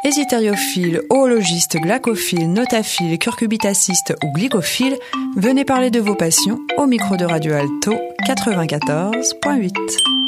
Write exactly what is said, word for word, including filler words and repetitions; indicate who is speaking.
Speaker 1: Hésitériophile, oologiste, glacophile, notaphile, curcubitaciste ou glycophile, venez parler de vos passions au micro de Radio Alto quatre-vingt-quatorze point huit.